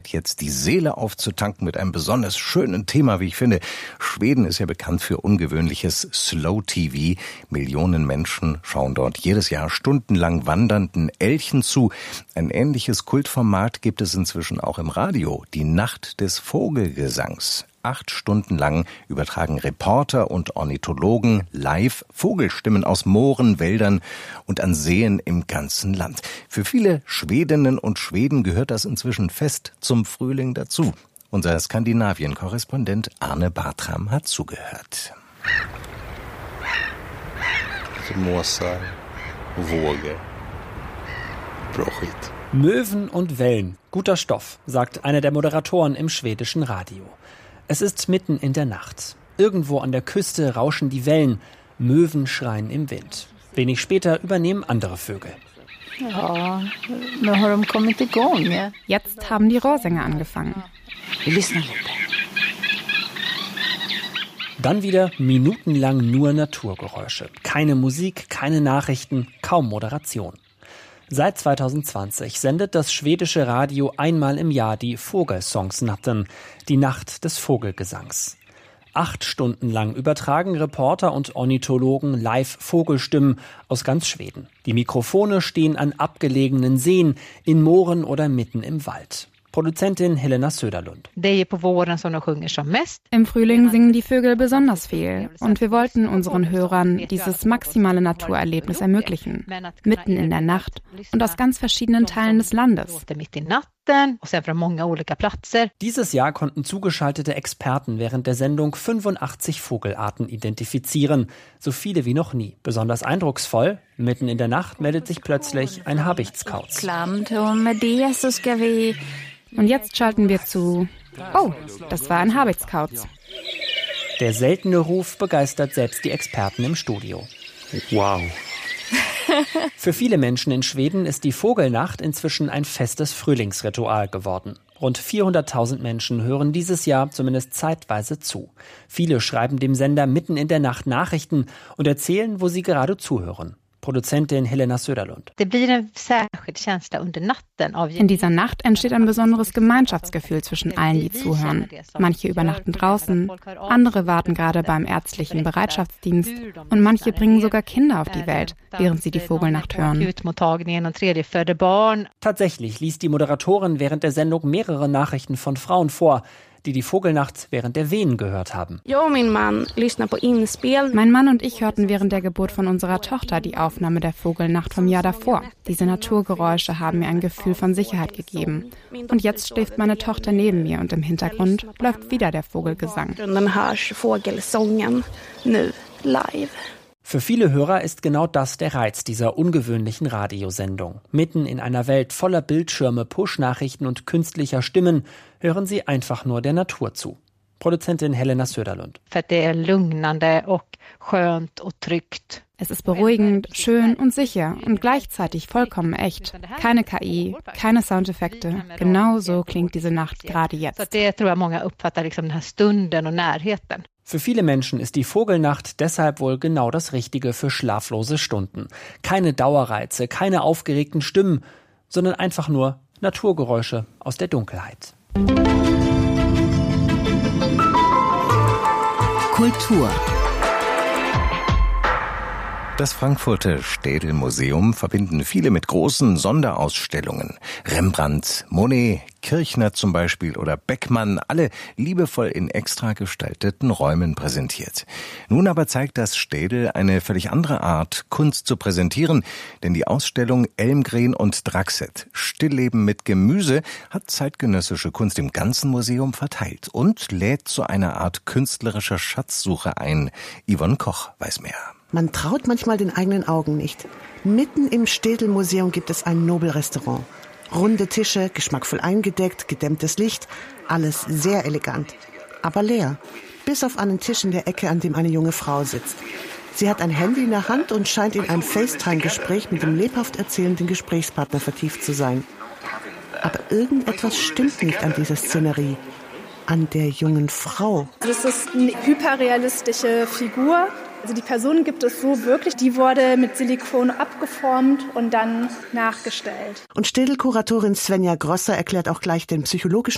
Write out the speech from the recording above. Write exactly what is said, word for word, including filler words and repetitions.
jetzt die Seele aufzutanken mit einem besonders schönen Thema, wie ich finde. Schweden ist ja bekannt für ungewöhnliches Slow-T V. Millionen Menschen schauen dort jedes Jahr stundenlang wandernden Elchen zu. Ein ähnliches Kultformat gibt es inzwischen auch im Radio, die Nacht des Vogelgesangs. Acht Stunden lang übertragen Reporter und Ornithologen live Vogelstimmen aus Mooren, Wäldern und an Seen im ganzen Land. Für viele Schwedinnen und Schweden gehört das inzwischen fest zum Frühling dazu. Unser Skandinavien-Korrespondent Arne Bartram hat zugehört. Måsar, Vågel, bra Skit. Möwen und Wellen, guter Stoff, sagt einer der Moderatoren im schwedischen Radio. Es ist mitten in der Nacht. Irgendwo an der Küste rauschen die Wellen, Möwen schreien im Wind. Wenig später übernehmen andere Vögel. Ja, nu har de kommit igång. Jetzt haben die Rohrsänger angefangen. Dann wieder minutenlang nur Naturgeräusche. Keine Musik, keine Nachrichten, kaum Moderation. Seit zwanzig zwanzig sendet das schwedische Radio einmal im Jahr die Fågelsångsnatten, die Nacht des Vogelgesangs. Acht Stunden lang übertragen Reporter und Ornithologen live Vogelstimmen aus ganz Schweden. Die Mikrofone stehen an abgelegenen Seen, in Mooren oder mitten im Wald. Produzentin Helena Söderlund. Im Frühling singen die Vögel besonders viel und wir wollten unseren Hörern dieses maximale Naturerlebnis ermöglichen. Mitten in der Nacht und aus ganz verschiedenen Teilen des Landes. Dieses Jahr konnten zugeschaltete Experten während der Sendung fünfundachtzig Vogelarten identifizieren. So viele wie noch nie. Besonders eindrucksvoll, mitten in der Nacht meldet sich plötzlich ein Habichtskauz. Und jetzt schalten wir zu. Oh, das war ein Habichtskauz. Der seltene Ruf begeistert selbst die Experten im Studio. Wow. Für viele Menschen in Schweden ist die Vogelnacht inzwischen ein festes Frühlingsritual geworden. Rund vierhunderttausend Menschen hören dieses Jahr zumindest zeitweise zu. Viele schreiben dem Sender mitten in der Nacht Nachrichten und erzählen, wo sie gerade zuhören. Produzentin Helena Söderlund. In dieser Nacht entsteht ein besonderes Gemeinschaftsgefühl zwischen allen, die zuhören. Manche übernachten draußen, andere warten gerade beim ärztlichen Bereitschaftsdienst und manche bringen sogar Kinder auf die Welt, während sie die Vogelnacht hören. Tatsächlich liest die Moderatorin während der Sendung mehrere Nachrichten von Frauen vor, die die Vogelnacht während der Wehen gehört haben. Mein Mann und ich hörten während der Geburt von unserer Tochter die Aufnahme der Vogelnacht vom Jahr davor. Diese Naturgeräusche haben mir ein Gefühl von Sicherheit gegeben. Und jetzt schläft meine Tochter neben mir und im Hintergrund läuft wieder der Vogelgesang. Für viele Hörer ist genau das der Reiz dieser ungewöhnlichen Radiosendung. Mitten in einer Welt voller Bildschirme, Push-Nachrichten und künstlicher Stimmen hören sie einfach nur der Natur zu. Produzentin Helena Söderlund. Es ist beruhigend, schön und sicher und gleichzeitig vollkommen echt. Keine K I, keine Soundeffekte. Genau so klingt diese Nacht gerade jetzt. Für viele Menschen ist die Vogelnacht deshalb wohl genau das Richtige für schlaflose Stunden. Keine Dauerreize, keine aufgeregten Stimmen, sondern einfach nur Naturgeräusche aus der Dunkelheit. Kultur. Das Frankfurter Städelmuseum verbinden viele mit großen Sonderausstellungen. Rembrandt, Monet, Kirchner zum Beispiel oder Beckmann, alle liebevoll in extra gestalteten Räumen präsentiert. Nun aber zeigt das Städel eine völlig andere Art, Kunst zu präsentieren, denn die Ausstellung Elmgren und Draxet, Stillleben mit Gemüse, hat zeitgenössische Kunst im ganzen Museum verteilt und lädt zu einer Art künstlerischer Schatzsuche ein. Yvonne Koch weiß mehr. Man traut manchmal den eigenen Augen nicht. Mitten im Städelmuseum gibt es ein Nobelrestaurant. Runde Tische, geschmackvoll eingedeckt, gedämmtes Licht, alles sehr elegant. Aber leer, bis auf einen Tisch in der Ecke, an dem eine junge Frau sitzt. Sie hat ein Handy in der Hand und scheint in ein FaceTime-Gespräch mit dem lebhaft erzählenden Gesprächspartner vertieft zu sein. Aber irgendetwas stimmt nicht an dieser Szenerie, an der jungen Frau. Das ist eine hyperrealistische Figur. Also die Person gibt es so wirklich, die wurde mit Silikon abgeformt und dann nachgestellt. Und Städelkuratorin Svenja Grosser erklärt auch gleich den psychologischen